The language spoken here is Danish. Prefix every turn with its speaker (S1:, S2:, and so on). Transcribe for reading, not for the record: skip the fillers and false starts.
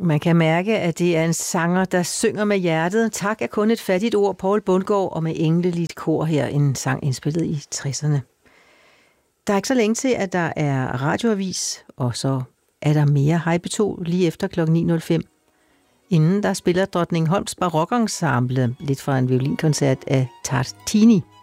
S1: Man kan mærke, at det er en sanger, der synger med hjertet. Tak er kun et fattigt ord, Poul Bundgaard, og med engleligt kor her, en sang indspillet i 60'erne. Der er ikke så længe til, at der er radioavis, og så er der mere Hej P2 lige efter kl. 9.05. Inden der spiller Drottningholms Barokensemble lidt fra en violinkoncert af Tartini.